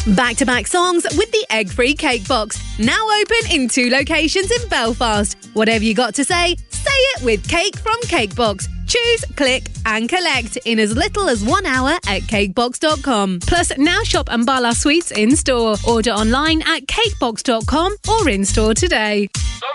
Back-to-back songs with the egg-free cake box. Now open in 2 locations in Belfast. Whatever you got to say it with Cake from Cakebox. Choose, click and collect in as little as 1 hour at cakebox.com. Plus, now shop Ambala Sweets in-store. Order online at cakebox.com or in-store today.